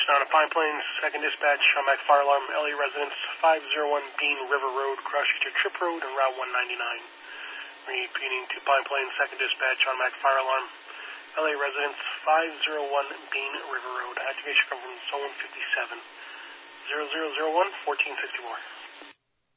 down at Pine Plains, second dispatch on Mac Fire Alarm, LA residents, 501 Bean River Road, cross to Trip Road and Route 199. Repeating to Pine Plains, second dispatch on Mac Fire Alarm, LA residents, 501 Bean River Road. Activation comes from Zone 57. 0001 1464.